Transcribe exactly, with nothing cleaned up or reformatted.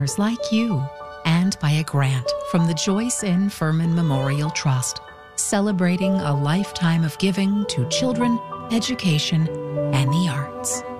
like you, and by a grant from the Joyce N. Furman Memorial Trust, celebrating a lifetime of giving to children, education, and the arts.